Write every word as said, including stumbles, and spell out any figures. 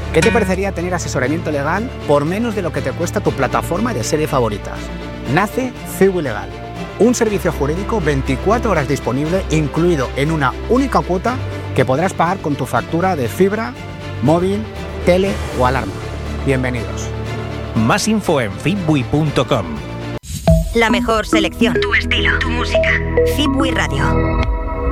¿Qué te parecería tener asesoramiento legal por menos de lo que te cuesta tu plataforma de series favoritas? Nace Cibu Legal, un servicio jurídico veinticuatro horas disponible, incluido en una única cuota que podrás pagar con tu factura de fibra, móvil, tele o alarma. Bienvenidos. Más info en fitbui punto com. La mejor selección, tu estilo, tu música. Fitbui Radio.